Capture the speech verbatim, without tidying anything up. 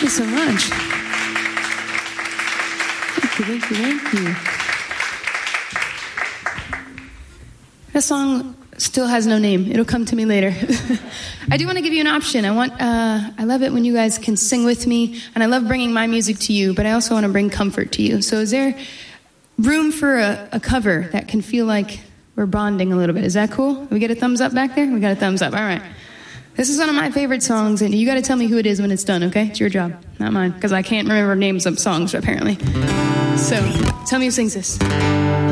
you so much. Thank you, thank you, thank you. That song still has no name. It'll come to me later. I do want to give you an option. I want. Uh, I love it when you guys can sing with me, and I love bringing my music to you, but I also want to bring comfort to you. So is there room for a, a cover that can feel like we're bonding a little bit? Is that cool? We get a thumbs up back there? We got a thumbs up. All right. This is one of my favorite songs, and you got to tell me who it is when it's done, okay? It's your job, not mine, because I can't remember names of songs, apparently. So, tell me who sings this.